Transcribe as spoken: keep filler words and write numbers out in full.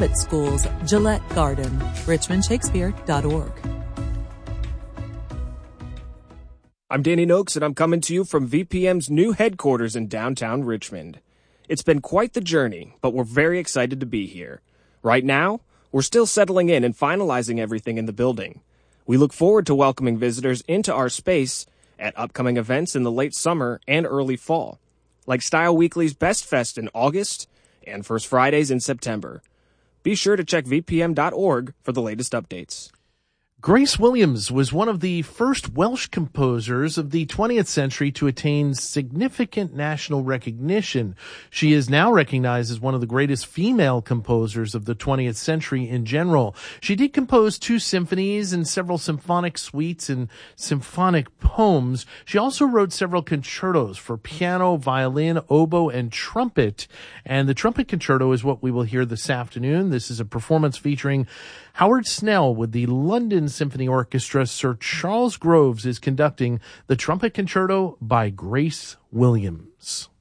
Public Schools, Gillette Garden, richmond shakespeare dot org. I'm Danny Noakes, and I'm coming to you from V P M's new headquarters in downtown Richmond. It's been quite the journey, but we're very excited to be here. Right now, we're still settling in and finalizing everything in the building. We look forward to welcoming visitors into our space at upcoming events in the late summer and early fall, like Style Weekly's Best Fest in August and First Fridays in September. Be sure to check v p m dot org for the latest updates. Grace Williams was one of the first Welsh composers of the twentieth century to attain significant national recognition. She is now recognized as one of the greatest female composers of the twentieth century in general. She did compose two symphonies and several symphonic suites and symphonic poems. She also wrote several concertos for piano, violin, oboe, and trumpet. And the trumpet concerto is what we will hear this afternoon. This is a performance featuring Howard Snell with the London Symphony Orchestra. Sir Charles Groves is conducting the trumpet concerto by Grace Williams.